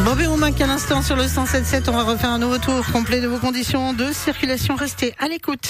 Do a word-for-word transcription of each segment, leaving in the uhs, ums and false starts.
Bobby Womack à l'instant sur le cent sept sept. On va refaire un nouveau tour complet de vos conditions de circulation. Restez à l'écoute.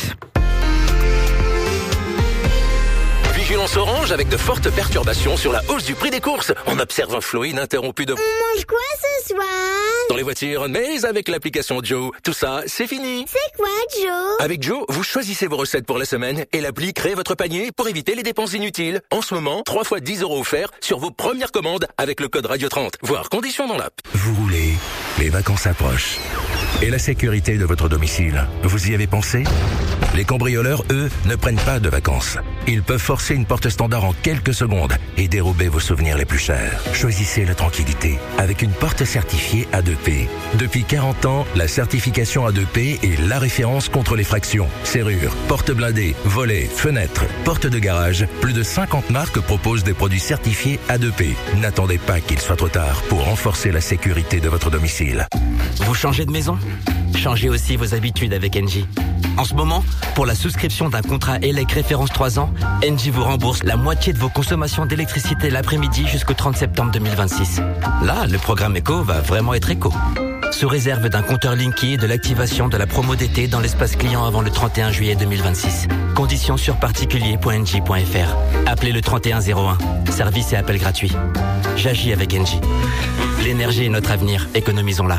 Vigilance orange avec de fortes perturbations sur la hausse du prix des courses. On observe un flot ininterrompu de... On mange quoi ce soir? Dans les voitures, mais avec l'application Joe. Tout ça, c'est fini. C'est quoi, Joe? Avec Joe, vous choisissez vos recettes pour la semaine et l'appli crée votre panier pour éviter les dépenses inutiles. En ce moment, trois fois dix euros offerts sur vos premières commandes avec le code Radio trente. Voire conditions dans l'app. Vous roulez, les vacances approchent. Et la sécurité de votre domicile, vous y avez pensé? Les cambrioleurs, eux, ne prennent pas de vacances. Ils peuvent forcer une porte standard en quelques secondes et dérober vos souvenirs les plus chers. Choisissez la tranquillité avec une porte certifiée A deux P. Depuis quarante ans, la certification A deux P est la référence contre les fractions. Serrures, portes blindées, volets, fenêtres, portes de garage. Plus de cinquante marques proposent des produits certifiés A deux P. N'attendez pas qu'il soit trop tard pour renforcer la sécurité de votre domicile. Vous changez de maison? Changez aussi vos habitudes avec Engie. En ce moment, pour la souscription d'un contrat E L E C référence trois ans, Engie vous rembourse la moitié de vos consommations d'électricité l'après-midi jusqu'au trente septembre deux mille vingt-six. Là, le programme éco va vraiment être éco. Sous réserve d'un compteur Linky et de l'activation de la promo d'été dans l'espace client avant le trente et un juillet deux mille vingt-six. Conditions sur particulier point engie point f r. Appelez le trente et un zéro un. Service et appel gratuit. J'agis avec Engie. L'énergie est notre avenir. Économisons-la.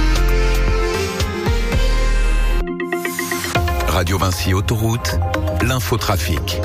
Radio Vinci Autoroute, l'infotrafic.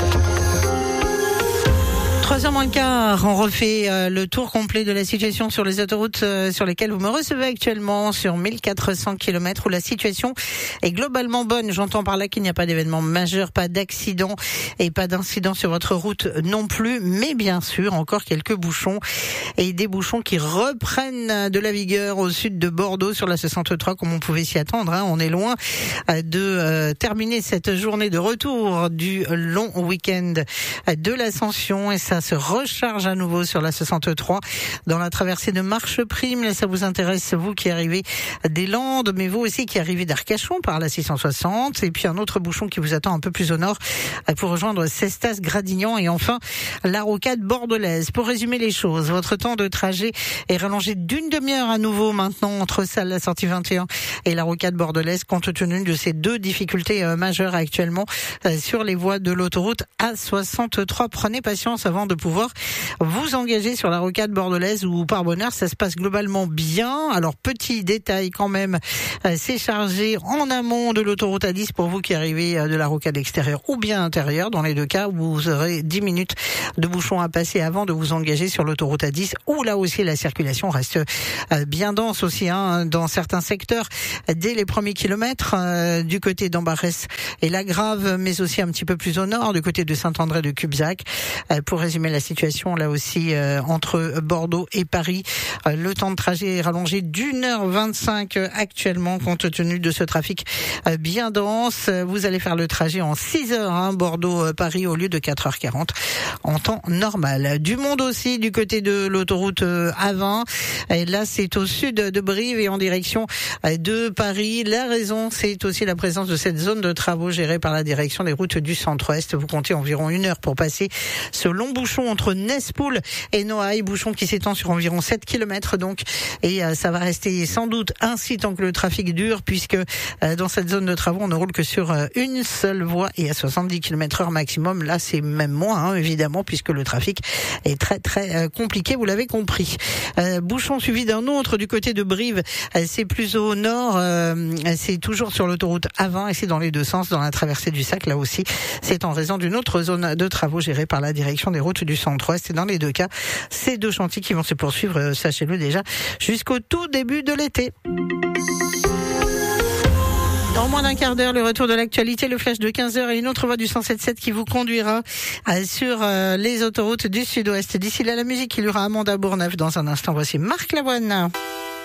trois heures moins le quart, on refait euh, le tour complet de la situation sur les autoroutes euh, sur lesquelles vous me recevez actuellement, sur mille quatre cents kilomètres où la situation est globalement bonne. J'entends par là qu'il n'y a pas d'événement majeur, pas d'accident et pas d'incident sur votre route non plus, mais bien sûr encore quelques bouchons et des bouchons qui reprennent de la vigueur au sud de Bordeaux sur la soixante-trois comme on pouvait s'y attendre. Hein. On est loin euh, de euh, terminer cette journée de retour du long week-end de l'Ascension et ça se recharge à nouveau sur la soixante-trois dans la traversée de Marcheprime. Là, ça vous intéresse, vous qui arrivez des Landes, mais vous aussi qui arrivez d'Arcachon par la six cent soixante. Et puis un autre bouchon qui vous attend un peu plus au nord pour rejoindre Cestas-Gradignan et enfin la rocade bordelaise. Pour résumer les choses, votre temps de trajet est rallongé d'une demi-heure à nouveau maintenant entre Salles, la sortie vingt et un et la rocade bordelaise compte tenu de ces deux difficultés euh, majeures actuellement euh, sur les voies de l'autoroute A soixante-trois. Prenez patience avant de pouvoir vous engager sur la rocade bordelaise où par bonheur ça se passe globalement bien. Alors petit détail quand même, euh, c'est chargé en amont de l'autoroute A dix pour vous qui arrivez euh, de la rocade extérieure ou bien intérieure. Dans les deux cas, vous aurez dix minutes de bouchon à passer avant de vous engager sur l'autoroute A dix où là aussi la circulation reste euh, bien dense aussi hein, dans certains secteurs dès les premiers kilomètres euh, du côté d'Ambarès et la Grave, mais aussi un petit peu plus au nord du côté de Saint-André de Cubzac. Euh, pour résumer la situation là aussi euh, entre Bordeaux et Paris, euh, le temps de trajet est rallongé d'une heure vingt-cinq euh, actuellement compte tenu de ce trafic euh, bien dense. Vous allez faire le trajet en six heures hein, Bordeaux-Paris au lieu de quatre heures quarante en temps normal. Du monde aussi du côté de l'autoroute euh, A vingt. Et là c'est au sud de Brive et en direction euh, de Paris. La raison c'est aussi la présence de cette zone de travaux gérée par la direction des routes du centre-ouest. Vous comptez environ une heure pour passer ce long bouchon entre Nespoul et Noailles, bouchon qui s'étend sur environ sept kilomètres donc, et euh, ça va rester sans doute ainsi tant que le trafic dure puisque euh, dans cette zone de travaux on ne roule que sur euh, une seule voie et à soixante-dix kilomètres heure maximum. Là c'est même moins hein, évidemment puisque le trafic est très très euh, compliqué, vous l'avez compris. Euh, bouchon suivi d'un autre du côté de Brive, euh, c'est plus au nord, euh, c'est toujours sur l'autoroute A vingt et c'est dans les deux sens dans la traversée du Sac. Là aussi c'est en raison d'une autre zone de travaux gérée par la direction des routes du centre-ouest et dans les deux cas ces deux chantiers qui vont se poursuivre, euh, sachez-le déjà, jusqu'au tout début de l'été. Dans moins d'un quart d'heure, le retour de l'actualité, le flash de quinze heures et une autre voie du cent sept sept qui vous conduira euh, sur euh, les autoroutes du sud-ouest. D'ici là, la musique, il y aura Amanda Bourneuf dans un instant. Voici Marc Lavoine.